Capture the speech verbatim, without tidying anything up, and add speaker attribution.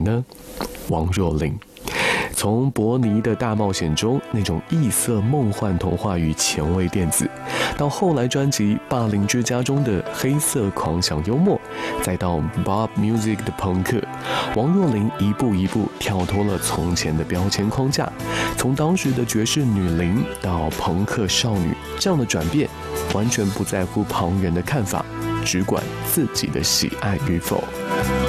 Speaker 1: 呢？王若琳。从伯尼的大冒险中那种异色梦幻童话与前卫电子，到后来专辑《霸凌之家》中的黑色狂想幽默，再到 Bob Music 的朋克，王若琳一步一步跳脱了从前的标签框架，从当时的爵士女伶到朋克少女，这样的转变完全不在乎旁人的看法，只管自己的喜爱与否。